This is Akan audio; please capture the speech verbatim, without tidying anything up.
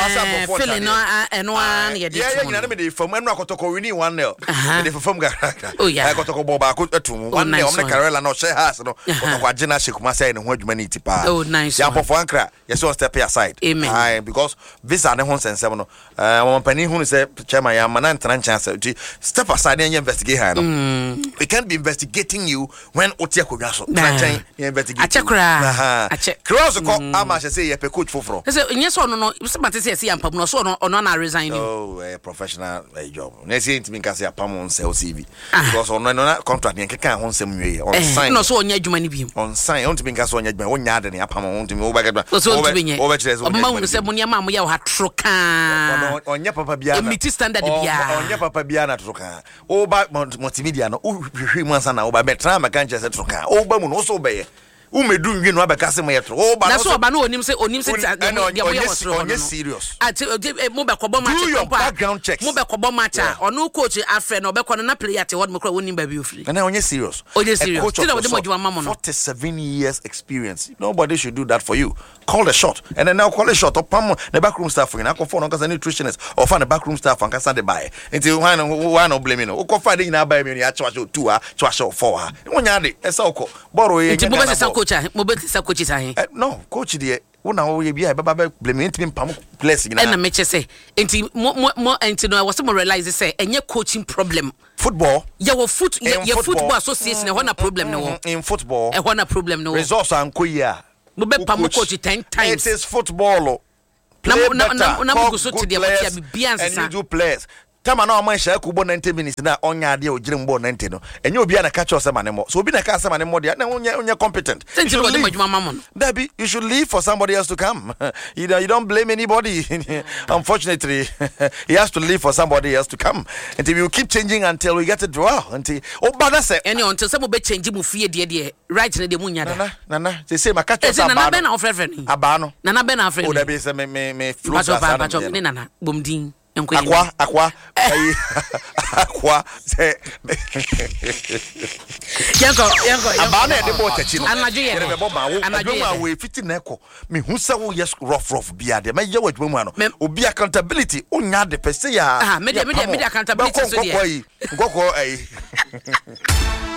asa for feeling no eno an ye dey. Yeah, you know me dey from enu akotoko we ni one nil. Dey for from Garaka. Oh yeah. Akotoko bo ba atum one nil. Omne Carolina no share house no. Akotoko agina shekuma say ne ho adwuma ni tipa. Oh nice. Ya for ankra. You so step aside. Aye, because visa ne ho sensem no. Eh one penny hu say chairman ya man antana chance. Step aside and investigate her no. We can't be investigating you when otia kodwa so. Try investigate. Achekra. Ache. Cross ko ama say ye pe coach foforo. Say yes or no no, say mate say say ampam no so no no na resign. Oh, a professional job. Na say ntimi nka say apam on sell C V. Because on no contract ne keka ho nsem nwe on sign. No so onya adwuma ne biem. On sign, on ntimi nka so onya adwuma, onya ade ne apam on ntimi wo bagada. So ntimi nye. Wo be kire so. Ma wo say mo ne ma mo ya wo hatroka. Onya papa bia. Emiti standard bia. Onya papa bia na troka. O ba multimedia no, o hwehwe mu ansa na o ba betra maka nche say troka. O ba mu no so be ye. Umedu nwi no abeka se moyetro o ba no so ba no onim se onim se dia mo ya wotro onye serious ati mo be kobo match do your background checks mo be kobo match ono coach afre no be kono na player te wod mo kra wonim ba bi ofri na onye serious onye serious ti na wodi mo djuma mamo no forty-seven years experience. Nobody should do that for you. Call the shot and then now call the shot upam the backroom staff you na call for no cause nutritionist or find the backroom staff and can buy until why no why no blame no go find na buy me ya chacho two ah chacho four ah wonya de esa okọ borrow ye coach mo be sa coach sa he no coach de wona wo ye bia baba be blame ntimi pam place gina na me che say enti mo mo enti no was mo realize say enye coaching problem football ya wo foot ya football association e ho na problem no in football e ho na problem no results anko ya mo be pam coach ten times it is football na na na mo go so to the what ya bia and you do players Tama na man share kubo ninety minutes na onya ade o girim bo ninety no enye obi na catch us man mo so obi na ka say man mo dia na onya onya competent Debbie, you should leave for somebody else to come. you, you don't blame anybody. Unfortunately, he has to leave for somebody else to come until you keep changing until we get it well until oh but that's it any until some be change mu fie de de right na de mu nya da nana nana they say maka catch us nana be na ofrefre abano nana be na ofrefre o Debbie say me me me flowasa ni nana bomdin Aqua, aqua, aqua. Yanko, yanko, abana de bo tachi no. Anaju ye. Anaju ma we fiti na eko. Me hu se wo yes rough rough bia de. Me ye wa dwuma no. Obi accountability onya de pese ya. Ah, me de me de accountability so de. Ngoko ngoko eh.